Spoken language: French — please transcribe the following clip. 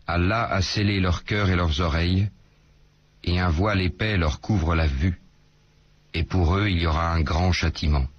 Allah a scellé leurs cœurs et leurs oreilles, et un voile épais leur couvre la vue, et pour eux il y aura un grand châtiment.